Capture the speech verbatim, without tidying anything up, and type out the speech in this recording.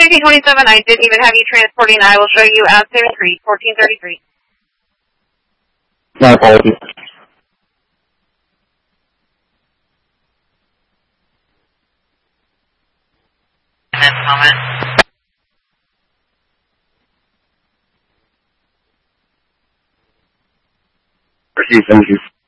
P twenty-seven, I didn't even have you transporting. I will show you as seven three, fourteen thirty-three. My apologies. In this moment. Received, thank you.